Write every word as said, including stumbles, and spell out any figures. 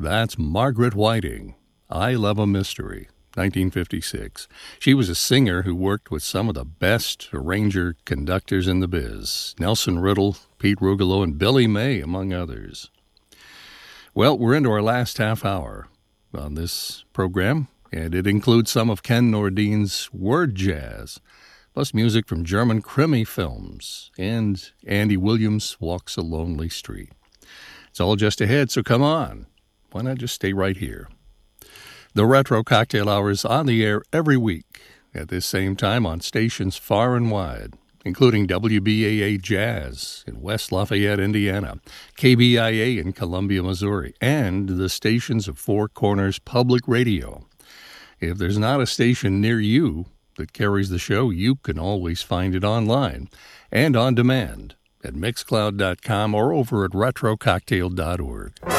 That's Margaret Whiting. I Love a Mystery, nineteen fifty-six. She was a singer who worked with some of the best arranger conductors in the biz. Nelson Riddle, Pete Rugolo, and Billy May, among others. Well, we're into our last half hour on this program, and it includes some of Ken Nordine's word jazz, plus music from German Krimi films, and Andy Williams' Walks a Lonely Street. It's all just ahead, so come on. Why not just stay right here? The Retro Cocktail Hour is on the air every week at this same time on stations far and wide, including W B A A Jazz in West Lafayette, Indiana, K B I A in Columbia, Missouri, and the stations of Four Corners Public Radio. If there's not a station near you that carries the show, you can always find it online and on demand at mixcloud dot com or over at retro cocktail dot org.